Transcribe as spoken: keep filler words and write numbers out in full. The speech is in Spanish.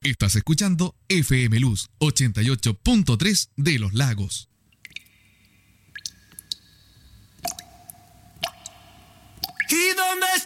Estás escuchando F M Luz ochenta y ocho punto tres de Los Lagos. ¿Y dónde está